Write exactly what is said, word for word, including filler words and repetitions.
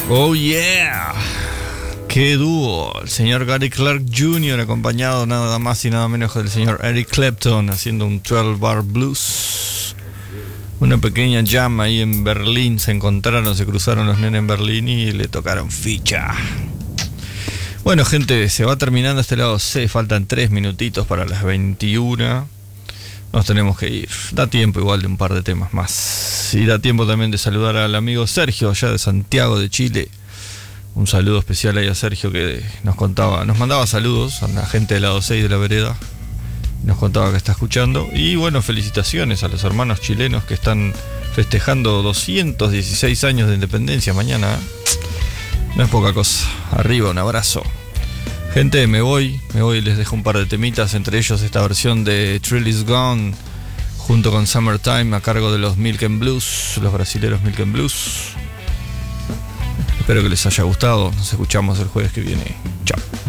Oh yeah, qué dúo. El señor Gary Clark junior acompañado nada más y nada menos que del señor Eric Clapton haciendo un doce bar blues. Una pequeña jam ahí en Berlín. Se encontraron, se cruzaron los nenes en Berlín y le tocaron ficha. Bueno, gente, se va terminando este lado C. Faltan tres minutitos para las veintiuna. Nos tenemos que ir. Da tiempo igual de un par de temas más. Y da tiempo también de saludar al amigo Sergio, allá de Santiago de Chile. Un saludo especial ahí a Sergio, que nos contaba, nos mandaba saludos a la gente del lado seis de la vereda. Nos contaba que está escuchando. Y bueno, felicitaciones a los hermanos chilenos que están festejando doscientos dieciséis años de independencia mañana, ¿eh? No es poca cosa. Arriba, un abrazo. Gente, me voy, me voy, les dejo un par de temitas, entre ellos esta versión de Thrill Is Gone junto con Summertime a cargo de los Milk and Blues, los brasileros Milk and Blues. Espero que les haya gustado, nos escuchamos el jueves que viene. Chao.